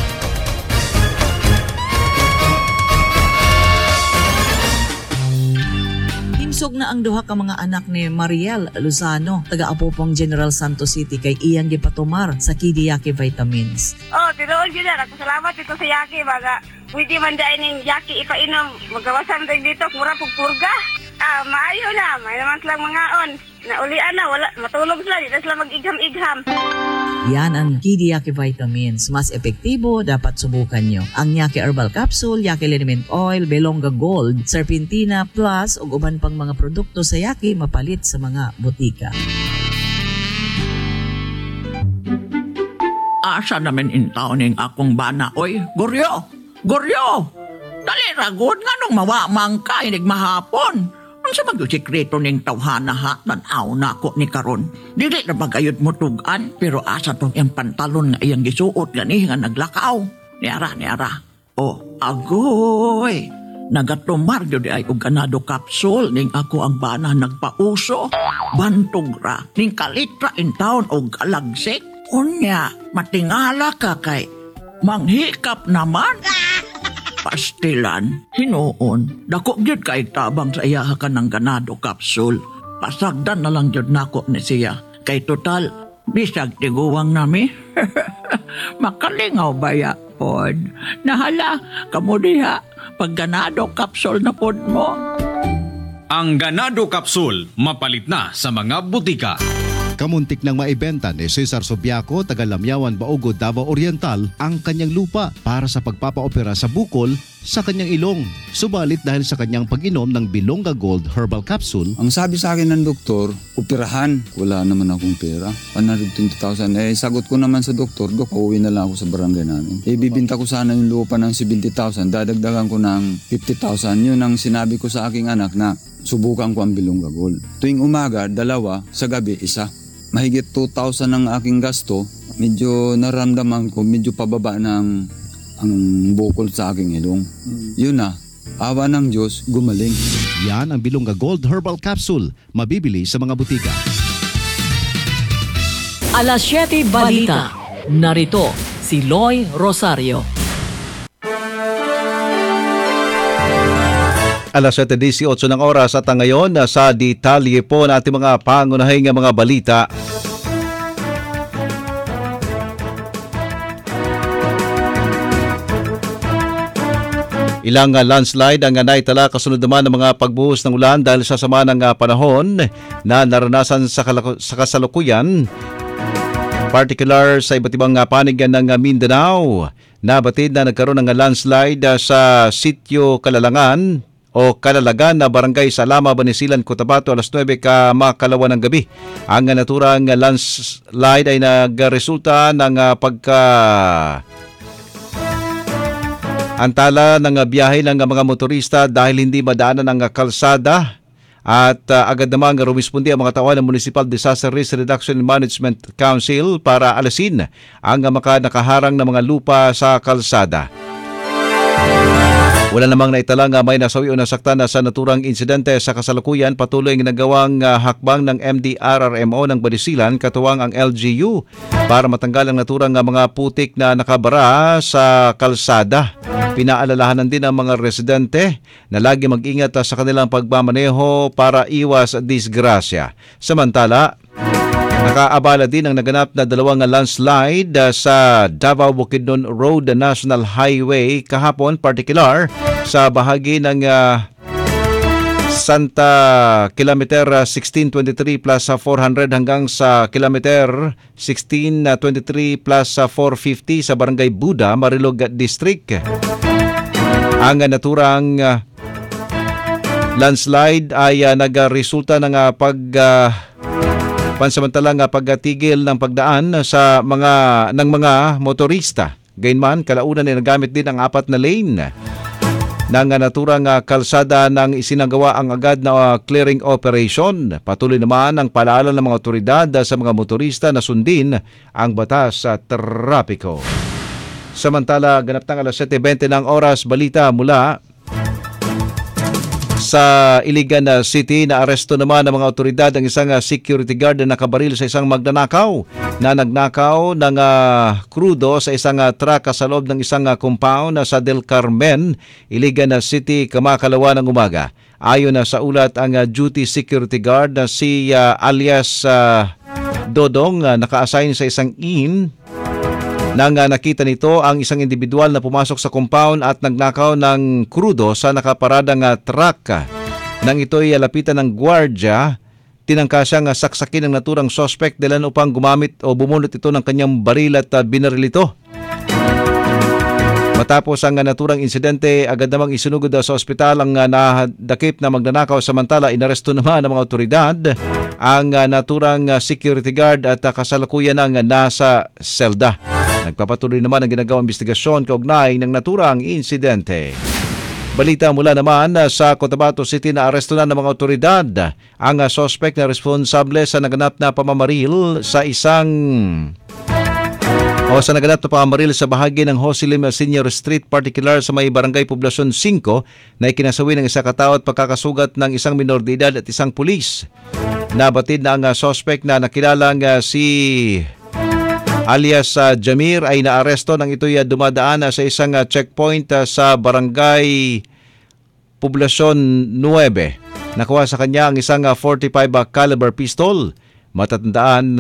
Himsog na ang duha ka mga anak ni Mariel Lozano, taga-Apopong General Santos City, kay iyang gipatumar sa Kidiyaki Vitamins. Oh, tinuod yun na. Salamat dito sa Yaki. Baga, pwede man dahil ng Yaki ipainom. Magawasan tayo dito, mura pagpurga. Ah, maayo na. May naman silang mga on. Naulian na, wala, matulog sila. Dito sila mag-igham-igham. Yan ang Kidiyaki Vitamins. Mas epektibo, dapat subukan nyo. Ang Yaki Herbal Capsule, Yaki Liniment Oil, Belonga Gold, Serpentina Plus, ug uban pang mga produkto sa Yaki mapalit sa mga butika. Asa naman intaw ning akong bana, oy? Goryo! Goryo! Dali ragod nga nung mawamang ka, inig mahapon. Ang sa mag-sikreto ning tawhana ha, tanaw na ako ni karon. Dili na bagayod mo tugan, pero asa tong iyang pantalon nga iyang gisuot gani nga naglakaw. Niara, niara. Oh, agoy! Nagatumar yun ay og ganado capsule ning ako ang bana nagpauso. Bantog ra, ning kalitra in town og kalagsik. Unya, matingala ka kay manghikap naman. Pastilan, hinuon, dako gyud kay tabang sa iya ka ng ganado capsule. Pasagdan na lang gyud nako ni siya. Kay total, bisag tiguwang nami. Makalingaw baya pod. Nahala, kamo diha, pag ganado capsule na pod mo. Ang ganado capsule, mapalit na sa mga butika. Kamuntik nang maibenta ni Cesar Subiaco, taga Lamyawan, Baogo, Davao Oriental ang kanyang lupa para sa pagpapaopera sa bukol sa kanyang ilong. Subalit dahil sa kanyang pag-inom ng Bilonga Gold Herbal Capsule, ang sabi sa akin ng doktor, operahan. Wala naman akong pera. one hundred twenty thousand. Eh, sagot ko naman sa doktor, Dok, pauwi na lang ako sa barangay namin. Eh, bibinta ko sana yung lupa ng seventy thousand. Dadagdagan ko ng fifty thousand. Yun ang sinabi ko sa aking anak na subukan ko ang Bilonga Gold. Tuwing umaga, dalawa. Sa gabi, isa. Mahigit two thousand ang aking gasto. Medyo naramdaman ko, medyo pababa ng ang bukol sa aking ilong. Hmm. Yun na, awa ng Diyos, gumaling. Yan ang Bilonga Gold Herbal Capsule. Mabibili sa mga butika. Alas siyete Balita. Narito si Loy Rosario. Alas siyete eighteen ng oras at ngayon sa detalye po na ating mga pangunahing mga balita. Ilang landslide ang naitala kasunod naman ng mga pagbuhos ng ulan dahil sa sama ng panahon na naranasan sa, sa kasalukuyan. Particular sa iba't ibang panig ng Mindanao, nabatid na nagkaroon ng landslide sa sitio Kalalangan o Kalalagan na barangay Salama, Banisilan, Cotabato alas nuwebe kamakalawa ng gabi. Ang naturang landslide ay nagresulta ng pagka antala ng biyahe ng mga motorista dahil hindi madaanan ang kalsada at uh, agad namang rumispondi ang mga tauhan ng Municipal Disaster Risk Reduction and Management Council para alasin ang mga nakaharang na mga lupa sa kalsada. Wala namang naitalang may nasawi o nasaktan na sa naturang insidente sa kasalukuyan. Patuloy ang nagawang uh, hakbang ng M D R R M O ng Banisilan, katuwang ang L G U para matanggal ang naturang uh, mga putik na nakabara sa kalsada. Pinaalalahanan din ang mga residente na lagi mag-ingat uh, sa kanilang pagmamaneho para iwas disgrasya. Samantala, nakaabala din ang naganap na dalawang landslide sa Davao Bukidnon Road National Highway kahapon, particular sa bahagi ng uh, Santa Kilometer sixteen twenty-three plus four hundred hanggang sa Kilometer sixteen twenty-three plus four fifty sa Barangay Buda, Marilog District. Ang naturang uh, landslide ay uh, nagresulta ng uh, pag uh, pansamantalang pagtigil ng pagdaan sa mga ng mga motorista. Gayunman, kalaunan ay nagamit din ang apat na lane ng naturang kalsada nang isinagawa ang agad na clearing operation. Patuloy naman ang paalala ng mga otoridad sa mga motorista na sundin ang batas sa trapiko. Samantala, ganap ng alas siyete twenty ng oras, balita mula sa Iligan City. Na aresto naman ng mga otoridad ang isang security guard na nakabaril sa isang magnanakaw na nagnakaw ng uh, krudo sa isang uh, truck sa loob ng isang uh, compound uh, sa Del Carmen, Iligan City, kamakalawa ng umaga. Ayon na uh, sa ulat, ang uh, duty security guard na uh, si uh, alias uh, Dodong uh, naka-assign sa isang inn. Nang uh, nakita nito ang isang individual na pumasok sa compound at nagnakaw ng krudo sa nakaparadang uh, truck. Nang ito'y uh, lapitan ng gwardya, tinangka siyang uh, saksakin ng naturang suspect dahilan upang gumamit o bumunot ito ng kanyang baril at uh, binaril ito. Matapos ang uh, naturang insidente, agad namang isinugod uh, sa ospital ang uh, nadakip na magnanakaw. Samantala, inaresto naman ng mga otoridad ang uh, naturang uh, security guard at uh, kasalukuyan ng uh, nasa selda. Nagpapatuloy naman ang ginagawang investigasyon kaugnay ng naturang insidente. Balita mula naman sa Cotabato City, na aresto na ng mga otoridad ang suspect na responsable sa naganap na pamamaril sa isang o sa naganap na pamamaril sa bahagi ng Hosilim Senior Street, particular sa may barangay Poblasyon five, na ikinasawi ng isa katao at pagkakasugat ng isang minor de edad at isang pulis. Nabatid na ang suspect na nakilalang uh, si alias uh, Jamir ay naaresto nang ito'y uh, dumadaan uh, sa isang uh, checkpoint uh, sa barangay Poblasyon nine. Nakuha sa kanya ang isang uh, forty-five uh, caliber pistol. Matatandaan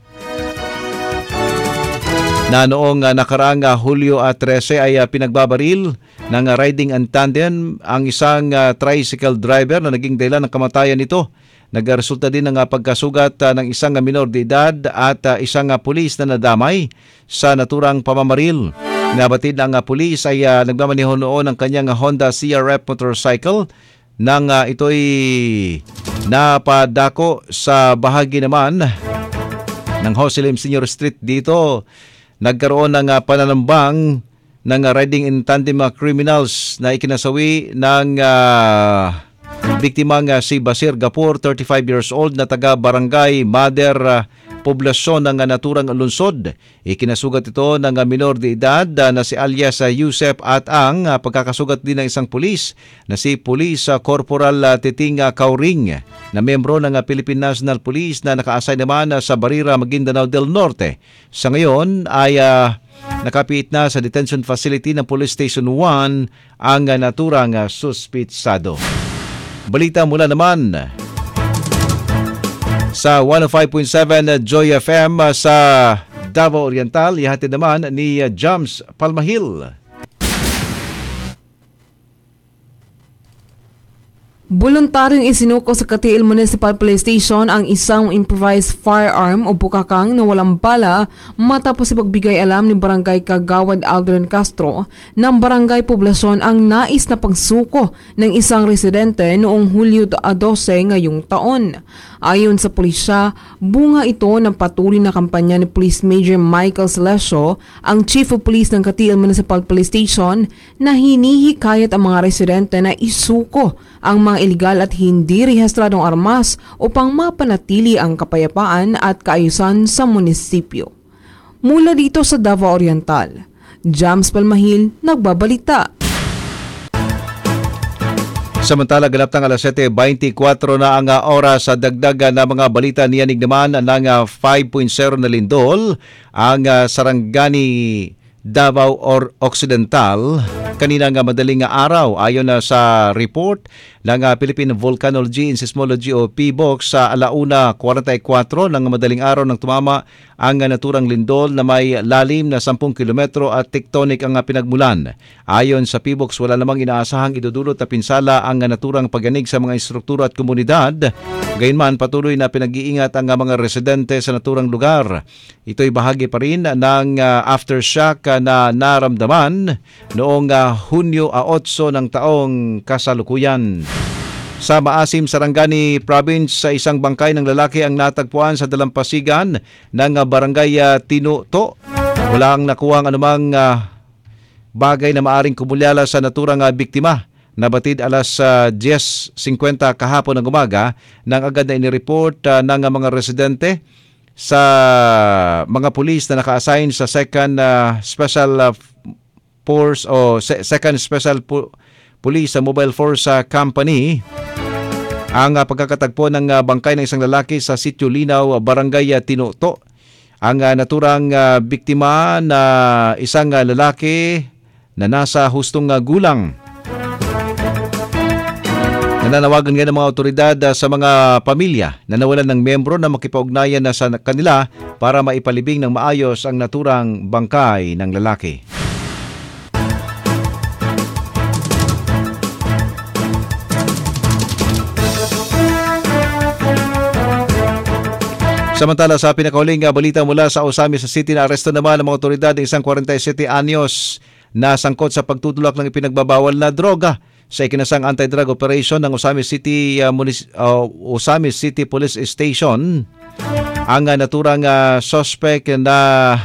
na noong uh, nakaraang uh, Hulyo uh, thirteen ay uh, pinagbabaril ng uh, riding and tandem ang isang uh, tricycle driver na naging dahilan ng kamatayan nito. Nagresulta din ng uh, pagkasugat uh, ng isang uh, minor de edad at uh, isang uh, pulis na nadamay sa naturang pamamaril. Nabatid ng uh, pulis ay uh, nagmamaneho noon ng kanyang uh, Honda C R F motorcycle nang uh, ito'y napadako sa bahagi naman ng Joselim Senior Street. Dito nagkaroon ng uh, pananambang ng uh, riding in tandem uh, criminals na ikinasawi ng uh, biktimang uh, si Basir Gapur, thirty-five years old na taga Barangay Mader uh, poblasyon ng uh, naturang lungsod. Ikinasugat ito ng uh, minor de edad uh, na si alias uh, Yusef at ang uh, pagkakasugat din ng isang pulis na si Police uh, Corporal uh, Titing uh, Kauring na membro ng uh, Philippine National Police na naka-assign naman uh, sa Barira, Maguindanao del Norte. Sa ngayon ay uh, nakapiit na sa detention facility ng Police Station one ang uh, naturang uh, suspitsado. Balita mula naman sa one oh five point seven Joy F M sa Davao Oriental, ihatid naman ni Jams Palmahil. Voluntaryong isinuko sa Katiil Municipal Police Station ang isang improvised firearm o bukakang na walang bala matapos ipagbigay alam ni Barangay Kagawad Aldrin Castro ng Barangay Poblasyon ang nais na pagsuko ng isang residente noong Hulyo twelve ngayong taon. Ayon sa pulisya, bunga ito ng patuloy na kampanya ni Police Major Michael Celesio, ang Chief of Police ng Katiil Municipal Police Station, na hinihikayat ang mga residente na isuko ang mga illegal at hindi rehistradong armas upang mapanatili ang kapayapaan at kaayusan sa munisipyo. Mula dito sa Davao Oriental, Jams Palmahil, nagbabalita. Samantala, ganap ng alas seven twenty-four na ang oras sa dagdag na mga balita. Niyanig naman ng five point oh na lindol ang Sarangani, Davao or Occidental kanina nga madaling araw. Ayon na sa report ng Philippine Volcanology and Seismology o P B O X sa alauna forty-four ng madaling araw nang tumama ang naturang lindol na may lalim na ten kilometro at tectonic ang pinagmulan. Ayon sa P B O X, wala namang inaasahang idudulot na pinsala ang naturang pagyanig sa mga istruktura at komunidad. Gayunman, patuloy na pinag-iingat ang mga residente sa naturang lugar. Ito'y bahagi pa rin ng aftershock na naramdaman noong Hunyo eight ng taong kasalukuyan. Sa Maasim, Sarangani Province, sa isang bangkay ng lalaki ang natagpuan sa dalampasigan ng Barangay Tinuto. Walang nakuhang anumang uh, bagay na maaring kumulyala sa naturang uh, biktima. Nabatid alas uh, ten fifty kahapon ng umaga nang agad na inireport uh, ng uh, mga residente sa mga pulis na naka-assign sa second uh, Special uh, Force o second Special po- Police sa Mobile Force uh, Company ang uh, pagkakatagpo ng uh, bangkay ng isang lalaki sa Sitio Linaw, Barangay uh, Tinuto. Ang uh, naturang uh, biktima na isang uh, lalaki na nasa hustong uh, gulang. Nananawagan nga ng mga otoridad uh, sa mga pamilya na nawalan ng membro na makipag-ugnayan na sa kanila para maipalibing ng maayos ang naturang bangkay ng lalaki. Samantala, sa pinakahuling balita mula sa Osamis City, na aresto naman ng mga otoridad ng isang forty-seven anyos na sangkot sa pagtutulak ng ipinagbabawal na droga sa ikinasang anti-drug operation ng Osamis City uh, Munis- uh, Osamis City Police Station. Ang uh, naturang uh, suspect na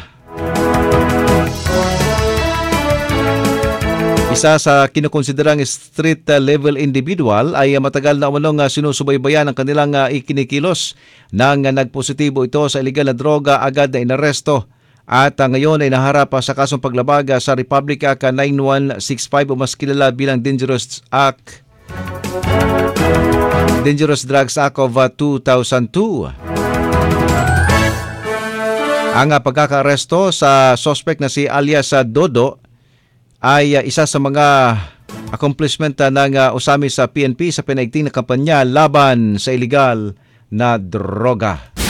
isa sa kinukonsiderang street-level individual ay matagal na umanong sinusubaybayan ang kanilang ikinikilos. Nang nagpositibo ito sa illegal na droga, agad na inaresto at ngayon ay naharap sa kasong paglabag sa Republic Act nine one six five o mas kilala bilang Dangerous Act Dangerous Drugs Act of two thousand two. Ang pagkakaresto sa suspect na si alias Dodo ay uh, isa sa mga accomplishment uh, ng uh, Osamis sa P N P sa pinaigting na kampanya laban sa iligal na droga.